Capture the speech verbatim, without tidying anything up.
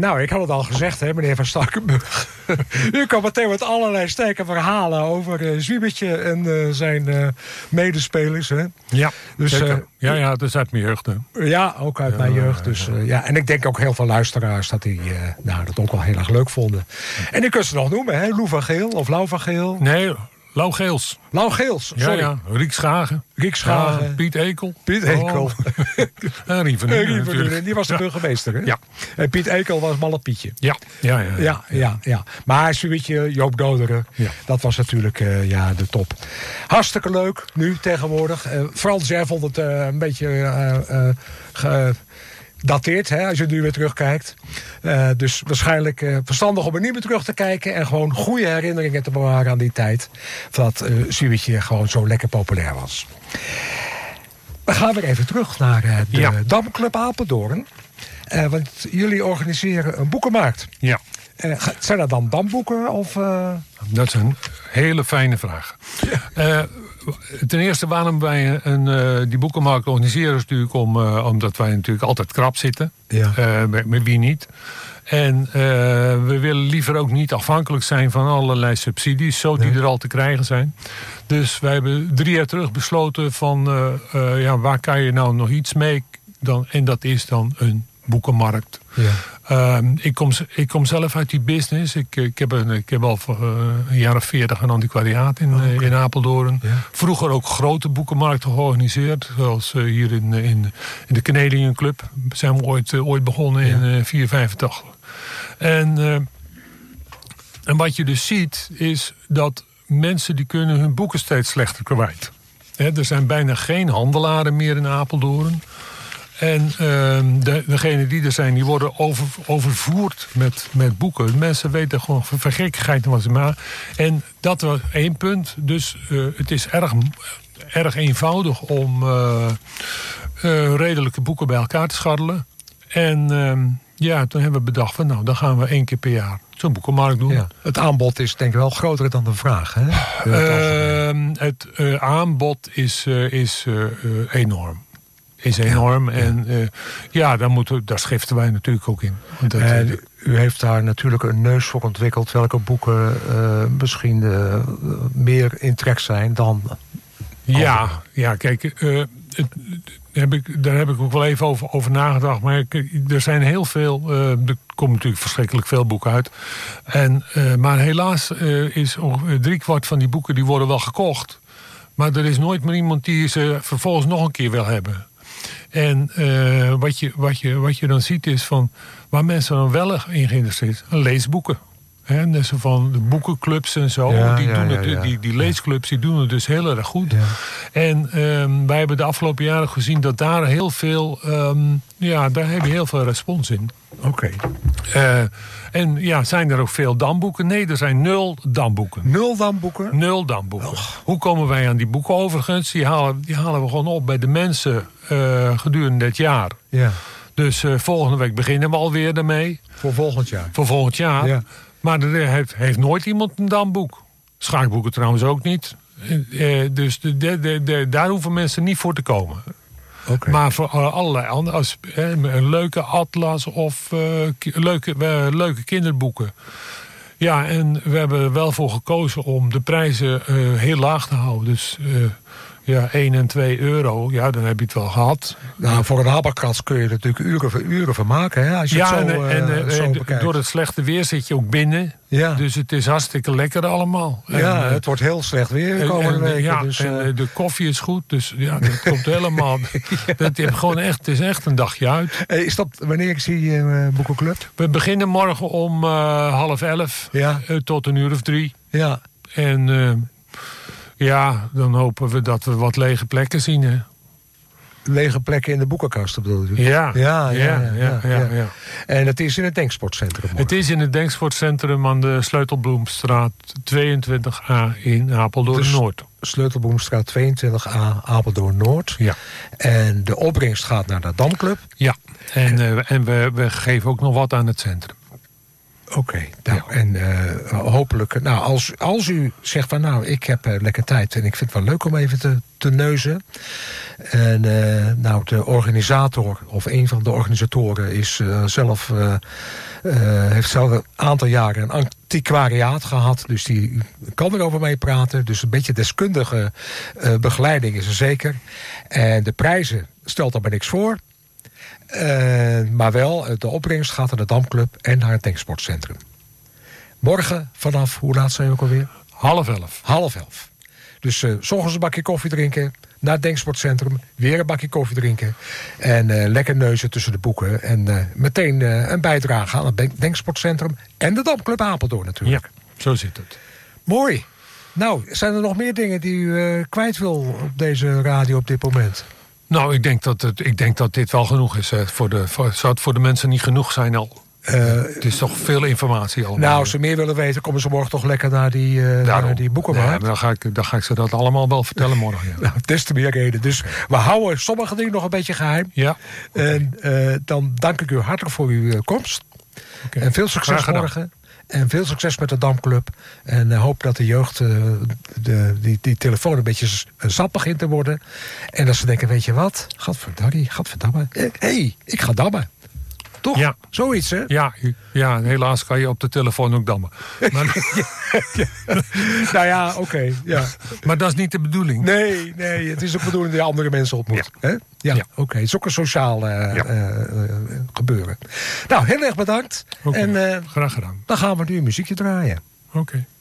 Nou, ik had het al gezegd, hè, meneer Van Starkenburg. U kan meteen met allerlei sterke verhalen over uh, Zwiebertje en uh, zijn uh, medespelers. Hè. Ja, dus, uh, ja, ja, dat is uit mijn jeugd. Hè. Ja, ook uit ja, mijn jeugd. Dus, uh, ja. En ik denk ook heel veel luisteraars dat die uh, nou, dat ook wel heel erg leuk vonden. En u kunt ze nog noemen, hè? Lou van Geel of Lau van Geel. Nee, Lau Geels. Lau Geels, sorry. Ja, ja. Riek Schagen. Riek Schagen. Ja, Piet Ekel. Piet Ekel. Oh. En Rien van Nuenen, die was de burgemeester, hè? Ja. En Piet Ekel was Malle Pietje. Ja. Ja, ja, ja. ja, ja, ja. Maar Zwiebertje, Joop Doderen, ja. dat was natuurlijk uh, ja, de top. Hartstikke leuk, nu tegenwoordig. Uh, Frans, jij vond het uh, een beetje... Uh, uh, ge, dateert, hè, als je nu weer terugkijkt. Uh, dus waarschijnlijk uh, verstandig om er niet meer terug te kijken... en gewoon goede herinneringen te bewaren aan die tijd... dat uh, Zwiebertje gewoon zo lekker populair was. We gaan weer even terug naar uh, de ja. Damclub Apeldoorn. Uh, want jullie organiseren een boekenmarkt. Ja. Uh, zijn dat dan damboeken? Of, uh... Dat is een hele fijne vraag. Ja. Uh, Ten eerste waarom wij een, uh, die boekenmarkt organiseren... is natuurlijk om, uh, omdat wij natuurlijk altijd krap zitten. Ja. Uh, met, met wie niet. En uh, we willen liever ook niet afhankelijk zijn van allerlei subsidies... zo die nee. er al te krijgen zijn. Dus wij hebben drie jaar terug besloten van... Uh, uh, ja, waar kan je nou nog iets mee? Dan, en dat is dan een boekenmarkt. Ja. Uh, ik, kom, ik kom zelf uit die business. Ik, ik, heb, een, ik heb al uh, een jaar of veertig een antiquariaat in, oh, okay. uh, in Apeldoorn. Ja. Vroeger ook grote boekenmarkten georganiseerd. Zoals uh, hier in, in, in de Canadian Club. Zijn we ooit, uh, ooit begonnen ja. in uh, vier vijfentachtig. En, uh, en wat je dus ziet is dat mensen die kunnen hun boeken steeds slechter kwijt. He, er zijn bijna geen handelaren meer in Apeldoorn. En uh, de, degenen die er zijn, die worden over, overvoerd met, met boeken. Mensen weten gewoon van gekkigheid wat ze maken. En dat was één punt. Dus uh, het is erg, erg eenvoudig om uh, uh, redelijke boeken bij elkaar te scharrelen. En uh, ja, toen hebben we bedacht van nou, dan gaan we één keer per jaar zo'n boekenmarkt doen. Ja. Het aanbod is denk ik wel groter dan de vraag, hè? Uh, het uh, aanbod is, uh, is uh, uh, enorm. Is enorm. Ja, ja. En uh, ja, daar, moeten, daar schiften wij natuurlijk ook in. Dat, en uh, u heeft daar natuurlijk een neus voor ontwikkeld... welke boeken uh, misschien uh, meer in trek zijn dan... Ja, andere. ja kijk... Uh, het, heb ik, daar heb ik ook wel even over, over nagedacht. Maar er zijn heel veel... Uh, er komen natuurlijk verschrikkelijk veel boeken uit. En, uh, maar helaas uh, is driekwart van die boeken... die worden wel gekocht. Maar er is nooit meer iemand die ze vervolgens nog een keer wil hebben. En uh, wat, je, wat, je, wat je dan ziet is van... waar mensen dan wel in geïnteresseerd zijn, leesboeken. He, dus van de boekenclubs en zo. Ja, die, ja, doen ja, het, ja. die, die leesclubs die doen het dus heel erg goed. Ja. En um, wij hebben de afgelopen jaren gezien dat daar heel veel... Um, ja, daar heb je heel veel respons in. Oké. Okay. Uh, en ja, zijn er ook veel damboeken? Nee, er zijn nul damboeken. Nul damboeken? Nul damboeken. Oh. Hoe komen wij aan die boeken overigens? Die halen, die halen we gewoon op bij de mensen uh, gedurende het jaar. Ja. Dus uh, volgende week beginnen we alweer daarmee. Voor volgend jaar? Voor volgend jaar. Ja. Maar er heeft, heeft nooit iemand een damboek. Schaakboeken trouwens ook niet. Uh, dus de, de, de, de, daar hoeven mensen niet voor te komen. Okay. Maar voor allerlei andere, als, eh, een leuke atlas of uh, ki- leuke, uh, leuke kinderboeken. Ja, en we hebben er wel voor gekozen om de prijzen uh, heel laag te houden. Dus uh, ja, één en twee euro, ja, dan heb je het wel gehad. Nou, voor een habakras kun je natuurlijk uren voor uren van maken, hè, als je ja, het zo, en, uh, en, zo en bekijkt. door het slechte weer zit je ook binnen. Ja. Dus het is hartstikke lekker allemaal. Ja, en, het wordt heel slecht weer de komende en, weken. Ja, dus, en uh... de koffie is goed, dus ja, dat komt helemaal... ja. Dat is gewoon echt, het is echt een dagje uit. Hey, is dat wanneer ik zie uh, Boekenclub? We beginnen morgen om uh, half elf ja. uh, tot een uur of drie. Ja. En uh, ja, dan hopen we dat we wat lege plekken zien, hè. Lege plekken in de boekenkasten bedoel je? Ja. Ja, ja, ja, ja, ja, ja, ja, ja. En het is in het Denksportcentrum morgen. Het is in het Denksportcentrum aan de Sleutelbloemstraat tweeëntwintig A in Apeldoorn-Noord. Sleutelbloemstraat tweeëntwintig A, Apeldoorn-Noord. Ja. En de opbrengst gaat naar de Damclub. Ja, en, uh, en we, we geven ook nog wat aan het centrum. Oké, okay, nou, ja. en uh, hopelijk... Nou, als, als u zegt van, nou, ik heb uh, lekker tijd... en ik vind het wel leuk om even te, te neuzen... en uh, nou, de organisator, of een van de organisatoren... is uh, zelf... Uh, uh, heeft zelf een aantal jaren een antiquariaat gehad... dus die kan erover mee praten. Dus een beetje deskundige uh, begeleiding is er zeker. En de prijzen stelt er maar niks voor... Uh, maar wel, de opbrengst gaat naar de Damclub en naar het Denksportcentrum. Morgen vanaf, hoe laat zijn we ook alweer? Half elf. Half elf. Dus uh, 's ochtends een bakje koffie drinken, naar het Denksportcentrum, weer een bakje koffie drinken. En uh, lekker neuzen tussen de boeken. En uh, meteen uh, een bijdrage aan het Denksportcentrum en de Damclub Apeldoorn natuurlijk. Ja, zo zit het. Mooi. Nou, zijn er nog meer dingen die u uh, kwijt wil op deze radio op dit moment? Nou, ik denk dat, het, ik denk dat dit wel genoeg is. Hè. Voor de, voor, zou het voor de mensen niet genoeg zijn al? Uh, het is toch veel informatie allemaal. Nou, als ze meer willen weten, komen ze morgen toch lekker naar die, uh, naar die boekenmarkt. Ja, dan, ga ik, dan ga ik ze dat allemaal wel vertellen morgen. Ja. Nou, des te meer reden. Dus we houden sommige dingen nog een beetje geheim. Ja. Okay. En uh, dan dank ik u hartelijk voor uw uh, komst. Okay. En veel succes morgen. En veel succes met de Damclub. En uh, hoop dat de jeugd uh, de, die, die telefoon een beetje zat begint te worden. En dat ze denken, weet je wat? Gadverdarrie, gadverdamme. Hé, hey, ik ga dammen. Toch? Ja. Zoiets, hè? Ja, ja, helaas kan je op de telefoon ook dammen. Maar, ja. Nou ja, oké. Okay, ja. Maar dat is niet de bedoeling. Nee, nee, het is ook de bedoeling dat je andere mensen ontmoet. Ja, ja, ja. ja. oké. Okay. Het is ook een sociaal uh, ja. uh, uh, gebeuren. Nou, heel erg bedankt. Okay. En uh, graag gedaan. Dan gaan we nu een muziekje draaien. Oké. Okay.